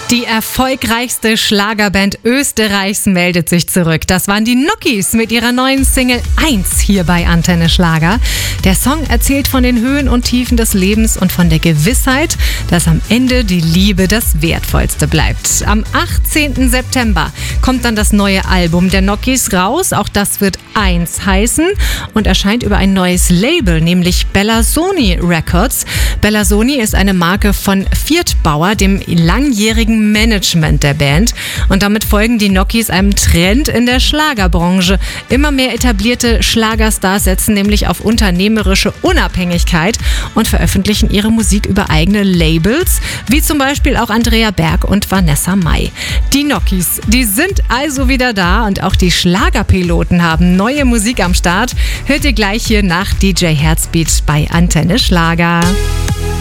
Die erfolgreichste Schlagerband Österreichs meldet sich zurück. Das waren die Nokis mit ihrer neuen Single 1 hier bei Antenne Schlager. Der Song erzählt von den Höhen und Tiefen des Lebens und von der Gewissheit, dass am Ende die Liebe das Wertvollste bleibt. Am 18. September kommt dann das neue Album der Nokis raus. Auch das wird 1 heißen und erscheint über ein neues Label, nämlich Bellasoni Records. Bellasoni ist eine Marke von Viertbauer, dem langjährigen Management der Band. Und damit folgen die Nokis einem Trend in der Schlagerbranche. Immer mehr etablierte Schlagerstars setzen nämlich auf unternehmerische Unabhängigkeit und veröffentlichen ihre Musik über eigene Labels, wie zum Beispiel auch Andrea Berg und Vanessa Mai. Die Nokis, die sind also wieder da und auch die Schlagerpiloten haben neue Musik am Start. Hört ihr gleich hier nach DJ Herzbeat bei Antenne Schlager.